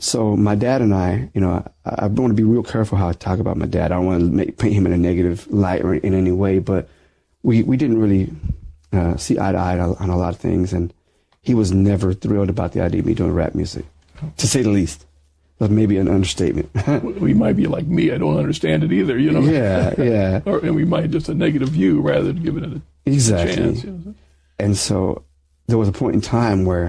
So my dad and I want to be real careful how I talk about my dad. I don't want to paint him in a negative light or in any way, but we didn't really see eye to eye on a lot of things, and he was never thrilled about the idea of me doing rap music, to say the least. That's maybe an understatement. We might be like me. I don't understand it either, you know? Yeah. And we might just a negative view rather than giving it a chance. You know? And so there was a point in time where,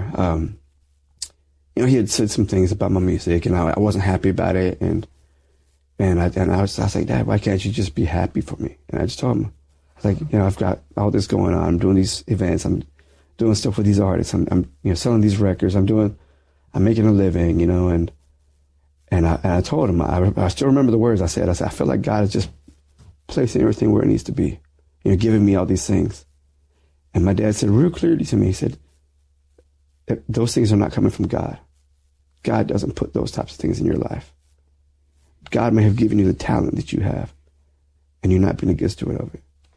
he had said some things about my music, and I wasn't happy about it. And I was like, Dad, why can't you just be happy for me? And I just told him, like, I've got all this going on. I'm doing these events. I'm doing stuff with these artists. I'm selling these records. I'm making a living, and I told him, I still remember the words I said. I feel like God is just placing everything where it needs to be, giving me all these things. And my dad said real clearly to me, he said, those things are not coming from God. God doesn't put those types of things in your life. God may have given you the talent that you have, and you're not being a good steward of it.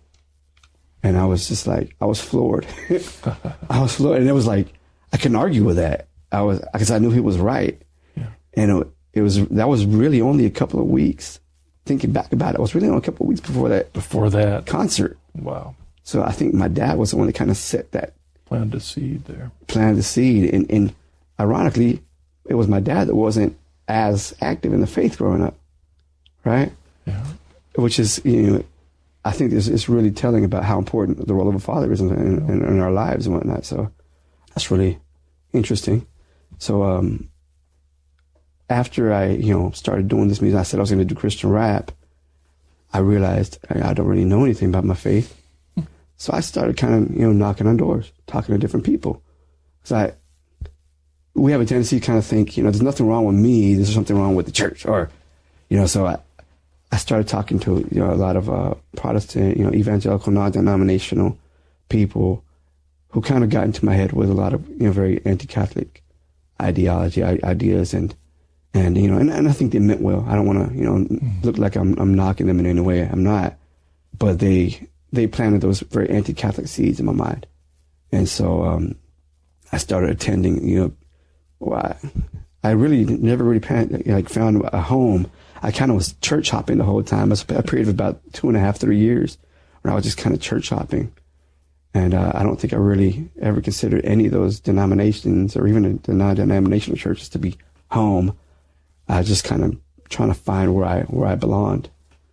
And I was just like, I was floored. I was floored. And it was like, I couldn't argue with that. Because I knew he was right. Yeah. And that was really only a couple of weeks. Thinking back about it, I was really only a couple of weeks before that concert. Wow. So I think my dad was the one that kind of set that. Planted the seed there. Planted the seed. And ironically, it was my dad that wasn't as active in the faith growing up. Right? Yeah. Which is, I think it's really telling about how important the role of a father is in our lives and whatnot. So that's really interesting. So after I, started doing this music, I said I was going to do Christian rap. I realized I don't really know anything about my faith. So I started kind of, knocking on doors, talking to different people. Because we have a tendency to kind of think, there's nothing wrong with me. There's something wrong with the church. Or, so I started talking to, a lot of Protestant, evangelical, non-denominational people who kind of got into my head with a lot of, very anti-Catholic ideas. And I think they meant well. I don't want to, look like I'm knocking them in any way. I'm not. But they planted those very anti-Catholic seeds in my mind. And so I started attending, I really never really found a home. I kind of was church hopping the whole time. It was a period of about 2.5, 3 years where I was just kind of church hopping. And I don't think I really ever considered any of those denominations or even the non-denominational churches to be home. I was just kind of trying to find where I belonged.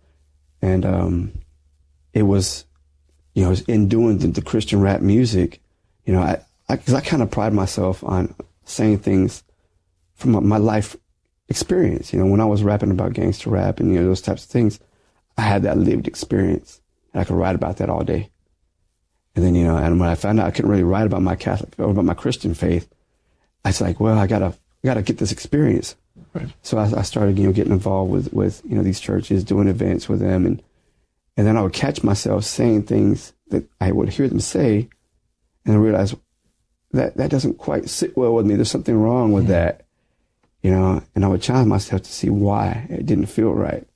And it was, in doing the Christian rap music, because I kind of pride myself on saying things from my life experience. When I was rapping about gangster rap and those types of things, I had that lived experience, and I could write about that all day. And then and when I found out I couldn't really write about my Catholic or about my Christian faith, I was like, well, I gotta get this experience. Right. So I started getting involved with these churches, doing events with them, and then I would catch myself saying things that I would hear them say, and I realized that doesn't quite sit well with me. There's something wrong with that. And I would challenge myself to see why it didn't feel right.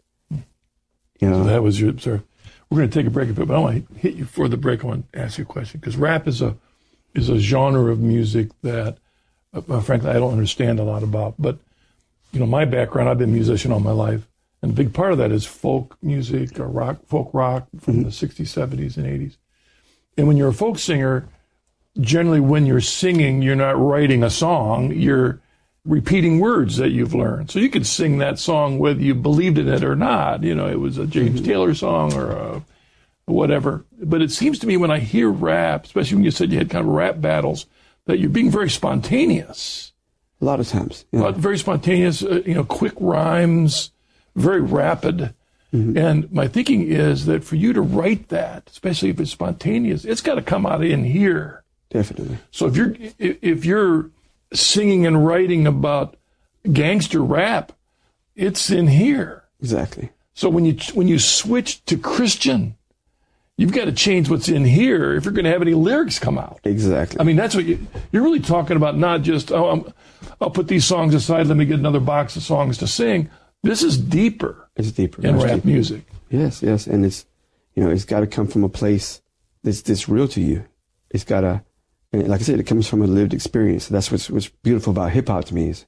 So that was your, sir. We're going to take a break, but I want to hit you for the break. I want to ask you a question, because rap is a genre of music that, frankly, I don't understand a lot about. But, my background, I've been a musician all my life. And a big part of that is folk music or folk rock from the 60s, 70s, and 80s. And when you're a folk singer, generally when you're singing, you're not writing a song, you're repeating words that you've learned. So you could sing that song whether you believed in it or not. It was a James Taylor song or whatever. But it seems to me when I hear rap, especially when you said you had kind of rap battles, that you're being very spontaneous. A lot of times. Yeah. Very spontaneous, quick rhymes, very rapid. Mm-hmm. And my thinking is that for you to write that, especially if it's spontaneous, it's got to come out in here. Definitely. So if you're singing and writing about gangster rap, it's in here. Exactly. So when you switch to Christian, you've got to change what's in here if you're going to have any lyrics come out. Exactly. I mean, that's what you're really talking about. Not just I'll put these songs aside. Let me get another box of songs to sing. This is deeper. It's deeper in rap music. Yes, and it's it's got to come from a place that's real to you. It's got to. And like I said, it comes from a lived experience. That's what's beautiful about hip hop to me is